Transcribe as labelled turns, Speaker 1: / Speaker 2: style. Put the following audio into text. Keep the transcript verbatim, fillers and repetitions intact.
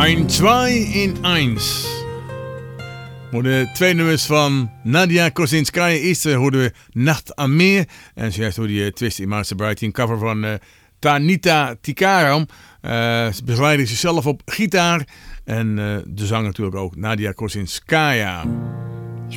Speaker 1: Ein, zwei in eins. Maar de twee nummers van Nadia Kosinskaya. Eerst uh, hoorden we Nacht am Meer. En zojuist hoorde je Twist in My Sobriety. Een cover van uh, Tanita Tikaram. Uh, ze begeleidde zichzelf op gitaar. En uh, de zang natuurlijk ook Nadia Kosinskaya.